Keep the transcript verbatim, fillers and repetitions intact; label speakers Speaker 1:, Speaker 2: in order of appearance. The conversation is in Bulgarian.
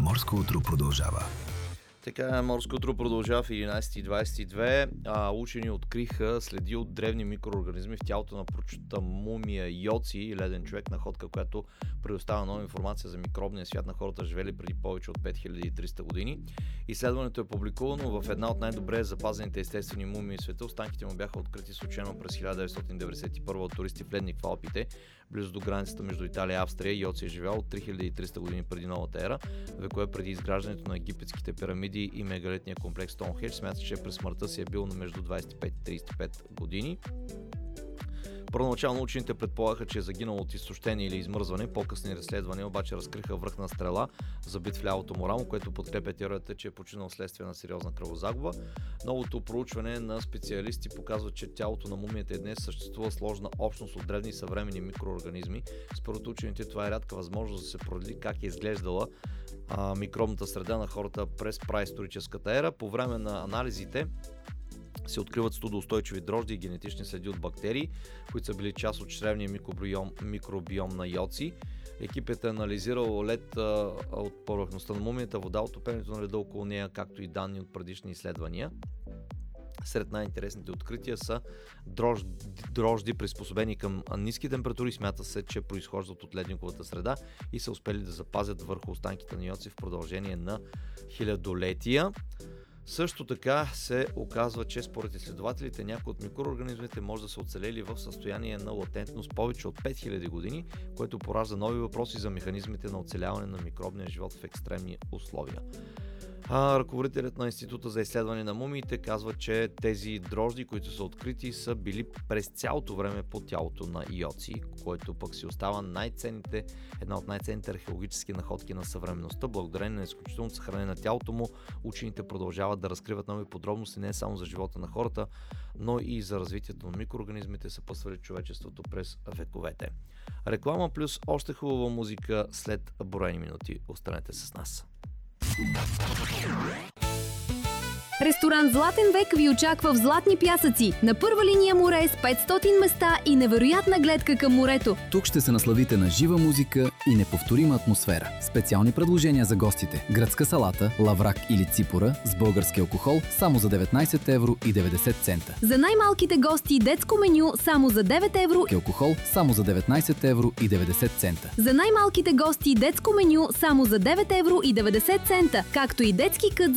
Speaker 1: Морско утро продължава.
Speaker 2: Така, Морско утро продължава в единайсет и двайсет и две. А, учени откриха следи от древни микроорганизми в тялото на прочута мумия Йоци и леден човек, находка, която предоставя нова информация за микробния свят на хората, живели преди повече от пет хиляди и триста години. Изследването е публикувано в една от най-добре запазените естествени мумии в света. Останките му бяха открити случайно през хиляда деветстотин деветдесет и първа от туристи в ледник в Алпите, близо до границата между Италия и Австрия. Йоци е живял от три хиляди и триста години преди новата ера, векове преди изграждането на египетските пирамиди и мегалитния комплекс Стоунхендж. Смята, че през смъртта си е бил на между двайсет и пет и трийсет и пет години. Първоначално учените предполагаха, че е загинал от изтощение или измръзване. По-късни разследвания обаче разкриха връхна стрела, забит в лявото му рамо, което подкрепя теорията, че е починал следствие на сериозна кръвозагуба. Новото проучване на специалисти показва, че тялото на мумията и днес съществува сложна общност от древни съвременни микроорганизми. Според учените това е рядка възможност да се провери как е изглеждала а, микробната среда на хората през праисторическата ера. По време на анализите се откриват студоустойчиви дрожди и генетични следи от бактерии, които са били част от чревния микробиом, микробиом на Йоци. Екипът е анализирал лед а, от повърхността на мумията, вода, отопението на леда около нея, както и данни от предишни изследвания. Сред най-интересните открития са дрожди, дрожди приспособени към ниски температури. Смята се, че произхождат от ледниковата среда и са успели да запазят върху останките на Йоци в продължение на хилядолетия. Също така се оказва, че според изследователите някои от микроорганизмите може да са оцелели в състояние на латентност повече от пет хиляди години, което поражда нови въпроси за механизмите на оцеляване на микробния живот в екстремни условия. А, ръководителят на Института за изследване на мумиите казва, че тези дрожди, които са открити, са били през цялото време по тялото на Йоци, което пък си остава най-ценните, една от най-ценните археологически находки на съвременността. Благодарение на изключителното съхранение на тялото му, учените продължават да разкриват нови подробности не само за живота на хората, но и за развитието на микроорганизмите, съпътствали човечеството през вековете. Реклама плюс още хубава музика след броени минути. Останете с нас.
Speaker 3: Ресторант Златен век ви очаква в Златни пясъци, на първа линия море с петстотин места и невероятна гледка към морето.
Speaker 4: Тук ще се насладите на жива музика и неповторима атмосфера. Специални предложения за гостите: гръцка салата, лаврак или ципора с български алкохол само за деветнайсет евро и деветдесет цента.
Speaker 3: За най-малките гости детско меню само за девет евро.
Speaker 4: Алкохол само за деветнайсет евро и деветдесет цента.
Speaker 3: За най-малките гости детско меню само за девет евро и деветдесет цента, както и детски кът